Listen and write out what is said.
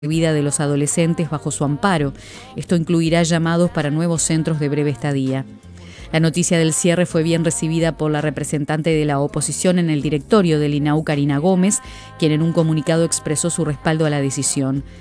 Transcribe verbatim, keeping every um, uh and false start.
vida de los adolescentes bajo su amparo. Esto incluirá llamados para nuevos centros de breve estadía. La noticia del cierre fue bien recibida por la representante de la oposición en el directorio del I N A U, Karina Gómez, quien en un comunicado expresó su respaldo a la decisión.